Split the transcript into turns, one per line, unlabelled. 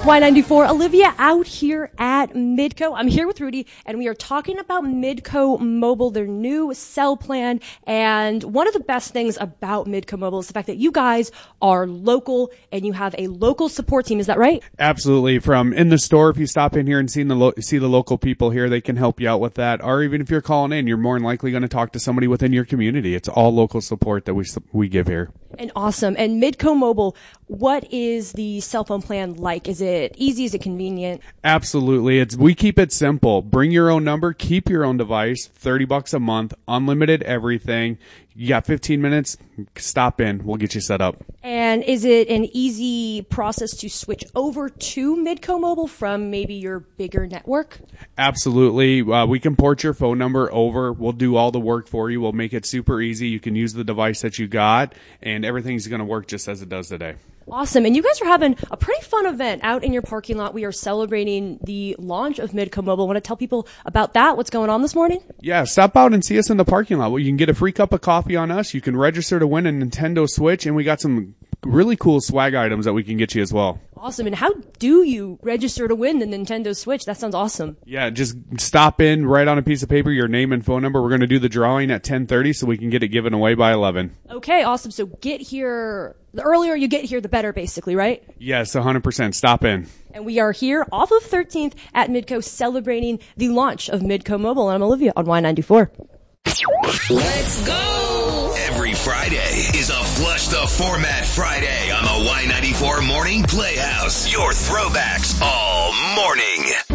Y94, Olivia out here at Midco. I'm here with Rudy, and we are talking about Midco Mobile, their new cell plan. And one of the best things about Midco Mobile is the fact that you guys are local and you have a local support team. Is that right?
Absolutely. From in the store, if you stop in here and see the local people here, they can help you out with that. Or even if you're calling in, you're more than likely going to talk to somebody within your community. It's all local support that we give here.
And awesome. And Midco Mobile, what is the cell phone plan like? Is it easy? Is it convenient?
Absolutely. We keep it simple. Bring your own number, keep your own device, $30 a month, unlimited everything. You got 15 minutes, stop in. We'll get you set up.
And is it an easy process to switch over to Midco Mobile from maybe your bigger network?
Absolutely. We can port your phone number over. We'll do all the work for you. We'll make it super easy. You can use the device that you got, and everything's going to work just as it does today.
Awesome. And you guys are having a pretty fun event out in your parking lot. We are celebrating the launch of Midco Mobile. Want to tell people about that? What's going on this morning?
Yeah, stop out and see us in the parking lot. Well, you can get a free cup of coffee on us. You can register to win a Nintendo Switch, and we got some really cool swag items that we can get you as well.
Awesome. And how do you register to win the Nintendo Switch? That sounds awesome.
Yeah, just stop in, write on a piece of paper your name and phone number. We're going to do the drawing at 10:30 so we can get it given away by 11.
Okay, awesome. So get here, the earlier you get here, the better, basically, right?
Yes, 100%. Stop in.
And we are here off of 13th at Midco celebrating the launch of Midco Mobile. And I'm Olivia on Y94.
Let's go! Every Friday is a Flush the Format Friday on the Y94 Morning Playhouse. Your throwbacks all morning.